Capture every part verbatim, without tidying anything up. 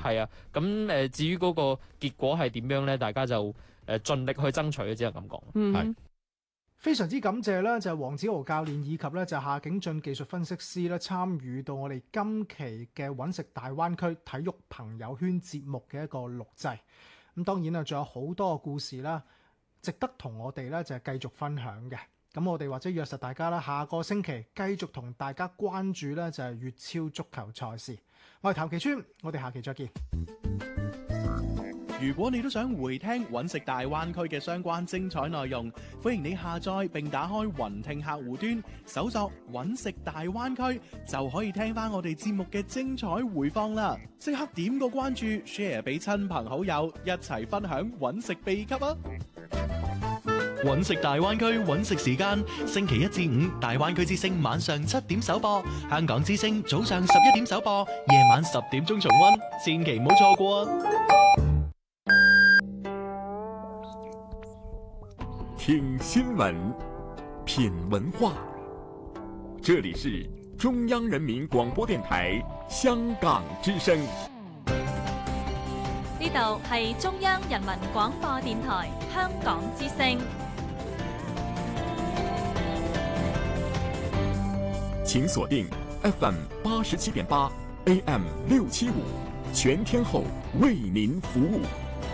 係啊，咁誒至於嗰個結果係點樣咧，大家就誒盡力去爭取，只係咁講。 嗯， 係非常之感謝咧，就係黃子豪教練以及咧就係夏景俊技術分析師咧參與到我哋今期嘅揾食大灣區體育朋友圈節目嘅一個錄製。咁當然啊，仲有好多個故事啦，值得同我哋咧就係繼續分享嘅。咁我哋或者約實大家啦，下個星期繼續同大家關注咧就係粵超足球賽事。我係譚其川，我哋下期再見。 如果你都想回聽揾食大灣區嘅相關精彩內容，歡迎你下載並打開雲聽客戶端，搜索揾食大灣區，就可以聽翻我哋節目嘅精彩回放啦！即刻點個關注 ，share 俾親朋好友，一齊分享揾食秘笈啊！揾食大灣區揾食時間，星期一至五大灣區之聲晚上七點首播，香港之聲早上十一點首播，夜晚十點鐘重溫，千祈唔好錯過啊！ 聽新聞，品文化，這裡是中央人民廣播電台香港之聲。 呢度係中央人民廣播電台香港之聲。 請鎖定 F M 八十七點八 A M 六七五，全天候為您服務。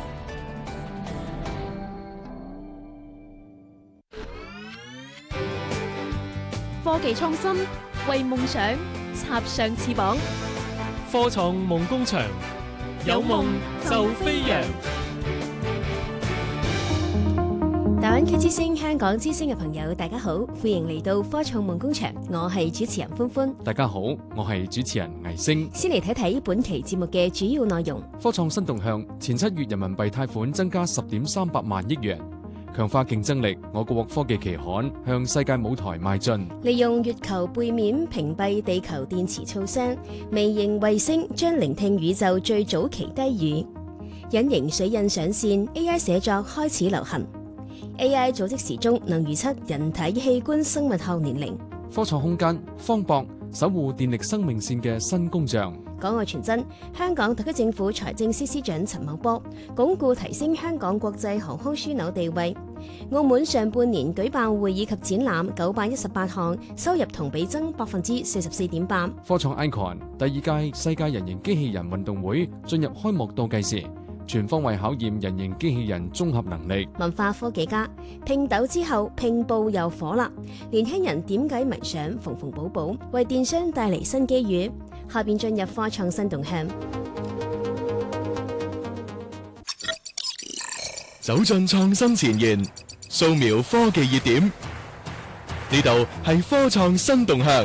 科技創新，為夢想插上翅膀。 科創夢工場，有夢就飛揚。 大灣區之聲、香港之聲嘅朋友，大家好，歡迎嚟到科創夢工場，我係主持人歡歡。 大家好，我係主持人魏星。 先嚟睇睇本期節目嘅主要內容。 科創新動向，前七月人民幣貸款增加十點三百萬億元。強化競爭力，我國科技期刊向世界舞台邁進。 利用月球背面屏蔽地球電磁噪聲，微型衛星將聆聽宇宙最早期低語。隱形水印上線 ，A I 寫作開始流行。A I 組織時鐘能預測人體器官生物學年齡。 科創空間，方博守護電力生命線嘅新工匠。 港外傳真，香港特區政府財政司司長陳茂波鞏固提升香港國際航空樞紐地位。澳門上半年舉辦會議及展覽九百一十八項，收入同比增百分之四十四點八。 科創 Icon 第二屆世界人形機器人運動會進入開幕倒計時，全方位考驗人形機器人綜合能力。 文化科技家拼豆之後拼布又火啦，年輕人點解迷上縫縫補補，為電商帶嚟新機遇。下邊進入科創新動向， 走進創新前沿，掃描科技熱點。呢度係科創新動向。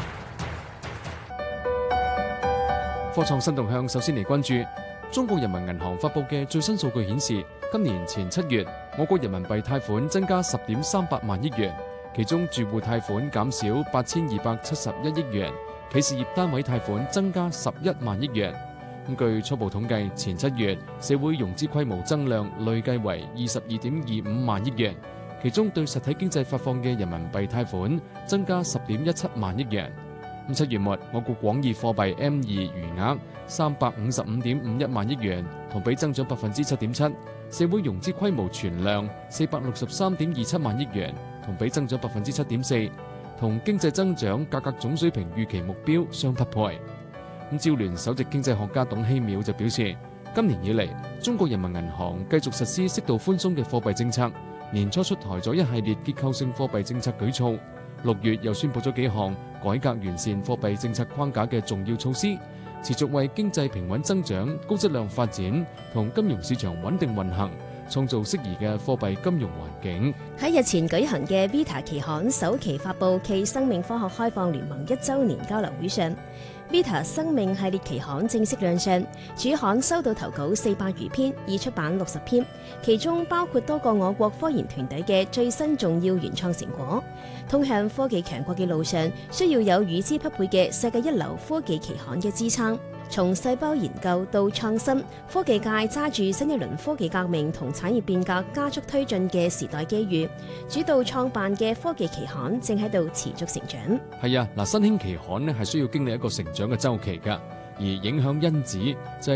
科創新動向首先嚟關注中國人民銀行發佈嘅最新數據顯示，今年前七月我國人民幣貸款增加十點三百萬億元，其中住戶貸款減少八千二百七十一億元。企事業單位貸款增加十一萬億元。咁據初步統計，前七月社會融資規模增量累計為二十二點二五萬億元，其中對實體經濟發放嘅人民幣貸款增加十點一七萬億元。咁七月末，我國廣義貨幣 M 二餘額三百五十五點五一萬億元，同比增長百分之七點七。社會融資規模存量四百六十三點二七萬億元，同比增長百分之七點四。同經濟增長價格總水平預期目標相匹配。咁趙聯首席經濟學家董希淼就表示，今年以嚟，中國人民銀行繼續實施適度寬鬆嘅貨幣政策，年初出台咗一系列結構性貨幣政策舉措，六月又宣布咗幾項改革完善貨幣政策框架嘅重要措施，持續為經濟平穩增長、高質量發展同金融市場穩定運行創造適宜嘅貨幣金融環境。 喺日前舉行嘅 Vita 期刊首期發佈暨生命科學開放聯盟一週年交流會上， Vita 生命系列期刊正式亮相，主刊收到投稿四百餘篇，已出版六十篇，其中包括多個我國科研團隊嘅最新重要原創成果。通向科技強國嘅路上，需要有與之匹配嘅世界一流科技期刊嘅支撐。從細胞研究到創新，科技界揸住新一輪科技革命同產業變革加速推進嘅時代機遇，主導創辦嘅科技期刊正喺度持續成長。 係啊，嗱，新興期刊咧係需要經歷一個成長嘅週期㗎，而影響因子就係